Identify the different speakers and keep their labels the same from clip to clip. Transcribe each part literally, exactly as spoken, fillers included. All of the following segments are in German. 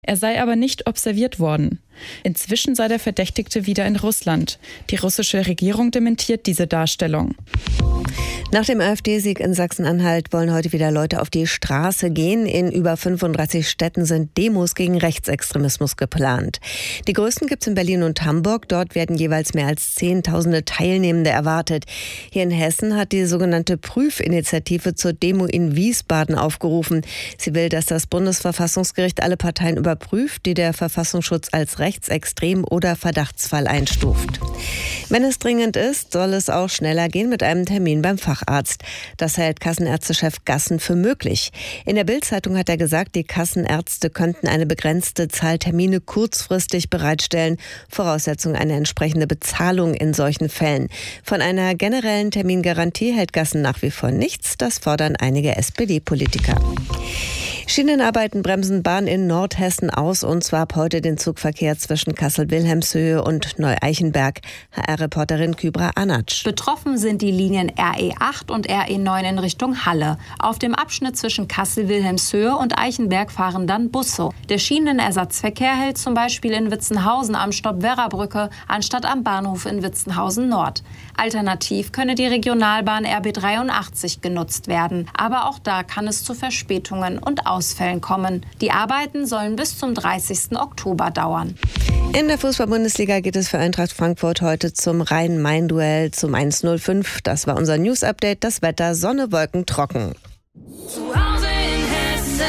Speaker 1: Er sei aber nicht observiert worden. Inzwischen sei der Verdächtigte wieder in Russland. Die russische Regierung dementiert diese Darstellung.
Speaker 2: Nach dem AfD-Sieg in Sachsen-Anhalt wollen heute wieder Leute auf die Straße gehen. In über fünfunddreißig Städten sind Demos gegen Rechtsextremismus geplant. Die größten gibt es in Berlin und Hamburg. Dort werden jeweils mehr als Zehntausende Teilnehmende erwartet. Hier in Hessen hat die sogenannte Prüfinitiative zur Demo in Wiesbaden aufgerufen. Sie will, dass das Bundesverfassungsgericht alle Parteien überprüft, die der Verfassungsschutz als rechtsextrem oder Verdachtsfall einstuft. Wenn es dringend ist, soll es auch schneller gehen mit einem Termin beim Facharzt. Das hält Kassenärztechef Gassen für möglich. In der Bild-Zeitung hat er gesagt, die Kassenärzte könnten eine begrenzte Zahl Termine kurzfristig bereitstellen. Voraussetzung eine entsprechende Bezahlung in solchen Fällen. Von einer generellen Termingarantie hält Gassen nach wie vor nichts. Das fordern einige S P D-Politiker. Schienenarbeiten bremsen Bahn in Nordhessen aus, und zwar ab heute den Zugverkehr zwischen Kassel-Wilhelmshöhe und Neu-Eichenberg. H R-Reporterin Kübra Anatsch.
Speaker 3: Betroffen sind die Linien R E acht und R E neun in Richtung Halle. Auf dem Abschnitt zwischen Kassel-Wilhelmshöhe und Eichenberg fahren dann Busse. Der Schienenersatzverkehr hält zum Beispiel in Witzenhausen am Stopp Werrabrücke anstatt am Bahnhof in Witzenhausen Nord. Alternativ könne die Regionalbahn R B dreiundachtzig genutzt werden. Aber auch da kann es zu Verspätungen und Ausfällen kommen. Die Arbeiten sollen bis zum dreißigsten Oktober dauern.
Speaker 2: In der Fußball-Bundesliga geht es für Eintracht Frankfurt heute zum Rhein-Main-Duell zum eins null fünf. Das war unser News-Update. Das Wetter: Sonne, Wolken, trocken.
Speaker 4: Zu Hause in Hessen,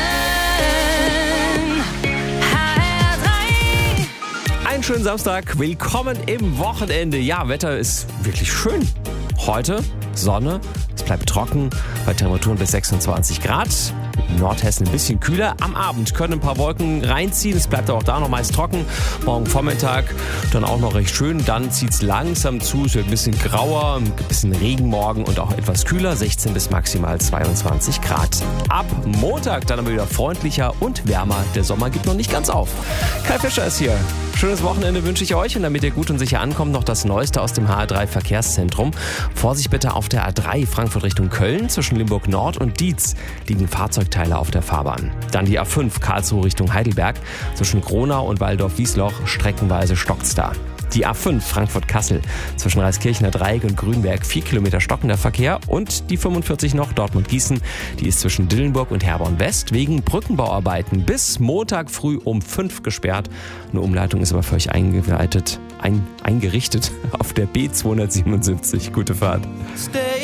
Speaker 4: H R drei.
Speaker 5: Einen schönen Samstag, willkommen im Wochenende. Ja, Wetter ist wirklich schön. Heute Sonne, es bleibt trocken, bei Temperaturen bis sechsundzwanzig Grad. In Nordhessen ein bisschen kühler. Am Abend können ein paar Wolken reinziehen. Es bleibt auch da noch meist trocken. Morgen Vormittag dann auch noch recht schön. Dann zieht es langsam zu. Es wird ein bisschen grauer, ein bisschen Regen morgen und auch etwas kühler. sechzehn bis maximal zweiundzwanzig Grad. Ab Montag dann aber wieder freundlicher und wärmer. Der Sommer gibt noch nicht ganz auf. Kai Fischer ist hier. Schönes Wochenende wünsche ich euch, und damit ihr gut und sicher ankommt, noch das Neueste aus dem H R drei Verkehrszentrum. Vorsicht bitte auf der A drei Frankfurt Richtung Köln. Zwischen Limburg Nord und Dietz liegen Fahrzeugteile auf der Fahrbahn. Dann die A fünf Karlsruhe Richtung Heidelberg. Zwischen Gronau und Waldorf-Wiesloch streckenweise stockt's da. Die A fünf Frankfurt-Kassel zwischen Reiskirchener Dreieck und Grünberg, vier Kilometer stockender Verkehr. Und die fünfundvierzig noch Dortmund-Gießen, die ist zwischen Dillenburg und Herborn West wegen Brückenbauarbeiten bis Montag früh um fünf gesperrt. Eine Umleitung ist aber für euch eingeleitet, ein, eingerichtet auf der B zweihundertsiebenundsiebzig. Gute Fahrt.